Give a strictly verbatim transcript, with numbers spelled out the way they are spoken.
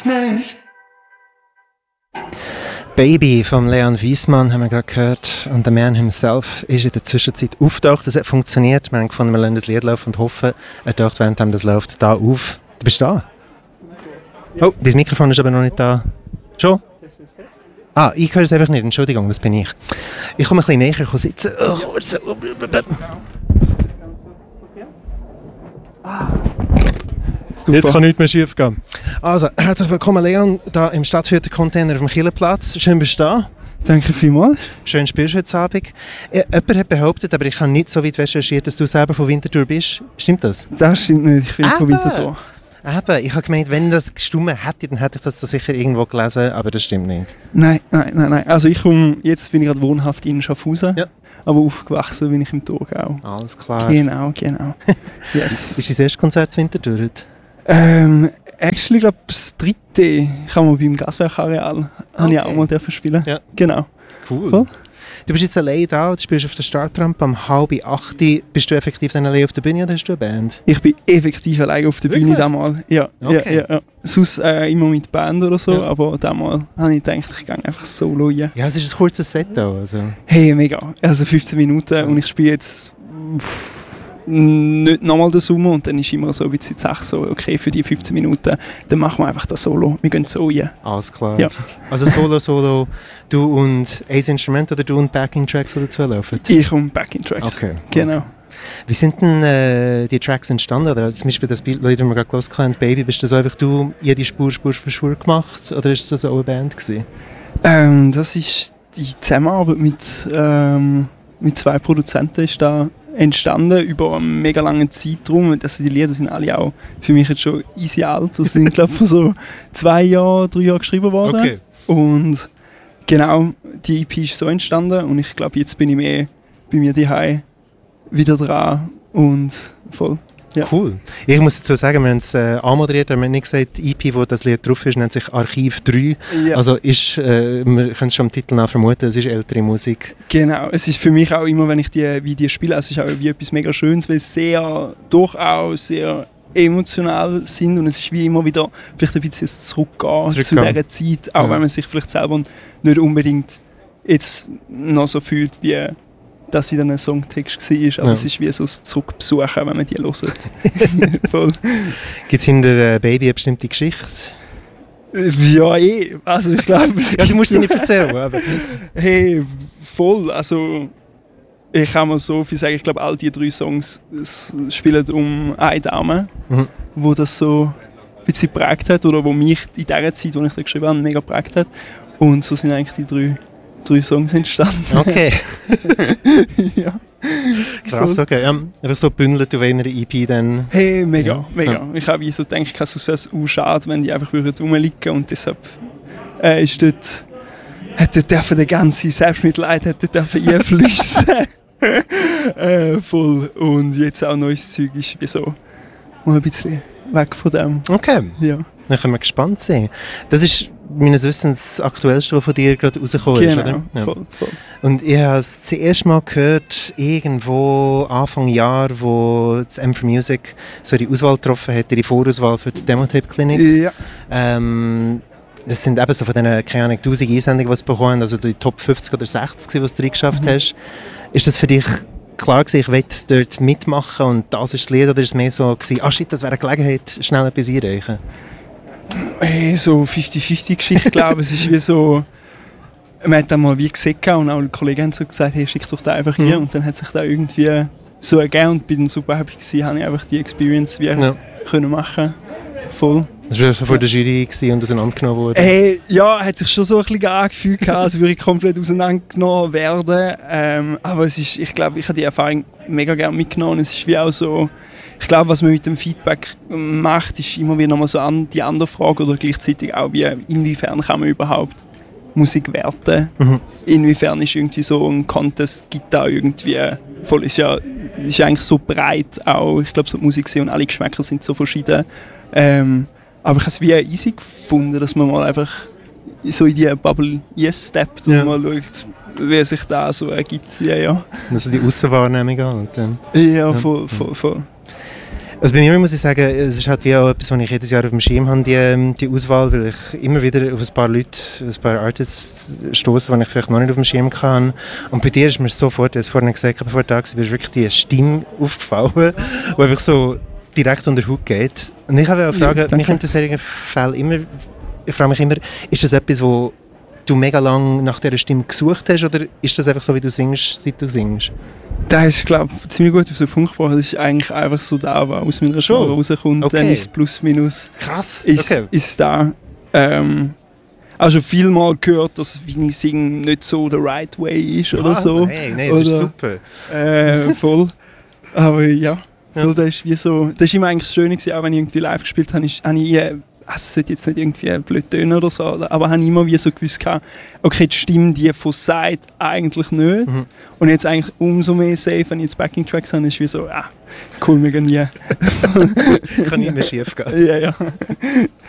gibt's nicht. Baby von Leon Wiesmann haben wir gerade gehört und der Man himself ist in der Zwischenzeit aufgetaucht. Das hat funktioniert. Wir haben gefunden, wir lassen das Lied laufen und hoffen, er taucht während das läuft da auf. Du bist da? Oh, dein Mikrofon ist aber noch nicht da. Schon? Ah, ich höre es einfach nicht. Entschuldigung, das bin ich. Ich komme ein bisschen näher, ich komme sitzen. Oh, so. Super. Jetzt kann nichts mehr schief gehen. Also, herzlich willkommen Leon, hier im Stadthüter-Container auf dem Kielerplatz. Schön bist du da. Danke vielmals. Schön spielst du heute Abend. Äh, jemand hat behauptet, aber ich habe nicht so weit recherchiert, dass du selber von Winterthur bist. Stimmt das? Das stimmt nicht, ich bin von Winterthur. Eben, ich habe gemeint, wenn das gestimmt hätte, dann hätte ich das da sicher irgendwo gelesen, aber das stimmt nicht. Nein, nein, nein, nein. Also ich komme, jetzt bin ich gerade wohnhaft in Schaffhausen, ja. Aber aufgewachsen bin ich im Thurgau. Alles klar. Genau, genau. Yes. Ist dein erstes Konzert in Winterthur heute? Ähm, actually, glaube ich, das dritte. Ich habe mal beim Gaswerkareal okay. habe ich auch mal spielen. Ja. Genau. Cool. cool. Du bist jetzt allein da, du spielst auf der Startrampe um halb acht. Bist du effektiv dann allein auf der Bühne oder hast du eine Band? Ich bin effektiv allein auf der Wirklich? Bühne damals. Ja, okay. ja, ja, ja. Sonst äh, immer mit Band oder so, ja. aber damals habe ich gedacht, ich gehe einfach solo rein. Ja, es ist ein kurzes Set auch. Also. Hey, mega. Also fünfzehn Minuten ja. Und ich spiele jetzt pff, nicht nochmal den Sommer und dann ist immer so ein bisschen die Sache so, okay, für die fünfzehn Minuten, dann machen wir einfach das Solo. Wir gehen so rein. Alles klar. Ja. Also Solo, Solo, du und ein Instrument oder du und Backing-Tracks, die dazu laufen? Ich und Backing-Tracks, okay. Genau. Wie sind denn äh, die Tracks entstanden? Oder zum Beispiel das Bild, das wir gerade gehört haben, Baby, bist das einfach du, jede Spur, Spur für Spur gemacht oder ist das auch eine Band gewesen? Ähm, das ist die Zusammenarbeit mit, ähm, mit zwei Produzenten ist da entstanden über einen mega langen Zeitraum. Also die Lieder sind alle auch für mich jetzt schon easy alt. Das sind glaube ich vor so zwei Jahren, drei Jahren geschrieben worden. Okay. Und genau, die E P ist so entstanden und ich glaube jetzt bin ich mehr bei mir daheim wieder dran und voll. Ja. Cool. Ich muss dazu sagen, wir haben es äh, anmoderiert, wir haben nicht gesagt, die E P, wo das Lied drauf ist, nennt sich Archiv drei. Ja. Also ist, äh, wir können es schon am Titel nach vermuten, es ist ältere Musik. Genau, es ist für mich auch immer, wenn ich die Videos spiele, es ist auch wie etwas mega Schönes, weil es sehr, durchaus sehr emotional sind und es ist wie immer wieder vielleicht ein bisschen zurückgehen zu dieser Zeit, auch ja. wenn man sich vielleicht selber nicht unbedingt jetzt noch so fühlt, wie dass sie dann ein Songtext war, aber ja. es ist wie so das Zurückbesuchen, wenn man die hört. Voll. Gibt es hinter äh, Baby eine bestimmte Geschichte? Ja, eh. Also ich glaube... ja, du musst sie nicht erzählen, aber... Hey, voll. Also ich kann mal so viel sagen, ich glaube, all die drei Songs spielen um eine Dame, mhm. wo das so ein bisschen geprägt hat oder wo mich in der Zeit, wo ich das geschrieben habe, mega geprägt hat. Und so sind eigentlich die drei... drei Songs entstanden. Okay. ja. Krass, okay. Ja, einfach so bündelt auf einer E P dann. Hey, mega, ja. mega. Ja. Ich habe so gedacht, es wäre auch schade, wenn die einfach rumliegen und deshalb äh, ist dort, hat dort dürfen der ganze Selbstmitleid hat dort dürfen einfließen. äh, voll. Und jetzt auch neues Zeug ist wie so mal ein bisschen weg von dem. Okay. Ja. Dann können wir gespannt sein. Das ist meines Wissens das Aktuellste, was von dir gerade rausgekommen genau, ist, oder? Ja. Voll, voll. Und ich habe es das erste Mal gehört, irgendwo Anfang Jahr, wo das M vier Music so die Auswahl getroffen hat, die Vorauswahl für die Demo-Tape-Klinik. Ja. Ähm, das sind eben so von diesen, keine Ahnung, tausend Einsendungen, die du bekommen hast, also die Top fünfzig oder sechzig, die du reingeschafft mhm. hast. Ist das für dich klar gewesen, ich will dort mitmachen und das ist das Lied, oder ist es mehr so gewesen, ah shit, das wäre eine Gelegenheit, schnell etwas einreichen? Hey, so fünfzig fünfzig Geschichte, glaube ich. Es ist wie so, man hat dann mal wie gesehen und auch die Kollegen haben so gesagt, hey, schick doch da einfach hier. Mhm. Und dann hat sich da irgendwie so ergeben und bin super happy gewesen, habe ich einfach die Experience wie ja. können machen. Voll. Das war vor der Jury und auseinandergenommen worden? Hey, ja, hat sich schon so ein bisschen angefühlt, als würde ich komplett auseinandergenommen werden. Ähm, aber es ist, ich glaube, ich habe die Erfahrung mega gerne mitgenommen. Es ist wie auch so, ich glaube, was man mit dem Feedback macht, ist immer wieder nochmal so an die andere Frage oder gleichzeitig auch, wie, inwiefern kann man überhaupt Musik werten? Mhm. Inwiefern ist irgendwie so ein Contest, gibt da irgendwie, voll ist ja, ist ja eigentlich so breit auch, ich glaube, so die Musik und alle Geschmäcker sind so verschieden. Ähm, aber ich habe es wie easy gefunden, dass man mal einfach so in die Bubble steppt und ja. mal schaut, wie sich das so ergibt. Ja, ja. Also die Aussenwahrnehmung an. Ja, voll, voll, voll. Also bei mir muss ich sagen, es ist halt wie auch etwas, was ich jedes Jahr auf dem Schirm habe, die, die Auswahl, weil ich immer wieder auf ein paar Leute, ein paar Artists stoße, die ich vielleicht noch nicht auf dem Schirm kann. Und bei dir ist mir sofort, ich habe es vorhin gesagt, bevor du da warst, ist wirklich die Stimme aufgefallen, die einfach so direkt unter den Hut geht. Und ich habe auch Fragen, ja, mich in solchen Fällen immer, ich frage mich immer, ist das etwas, wo du mega lange nach dieser Stimme gesucht hast, oder ist das einfach so, wie du singst, seit du singst? Das ist, glaube ich, ziemlich gut auf den Punkt gebracht. Das ist eigentlich einfach so da, was aus meiner Show rauskommt. Okay. Dann ist es plus minus. Krass. Ist, okay. ist da. Ähm, also viel mal gehört, dass wie ich singe nicht so der right way ist oder ah, so. Nein, nein, das oder, ist super. Äh, voll. Aber ja, voll, ja. Das ist wie so. Das ist immer eigentlich das Schöne gewesen, auch wenn ich irgendwie live gespielt habe, ist, habe ich äh, also es sollte jetzt nicht irgendwie blöd tönen oder so, aber habe ich immer wie so gewusst, okay, die Stimme, die von Side eigentlich nicht. Mhm. Und jetzt eigentlich umso mehr safe, wenn ich jetzt Backing-Tracks habe, ist wie so, ah, cool, wir gehen nie. Kann nicht mehr schief gehen. Ja, ja.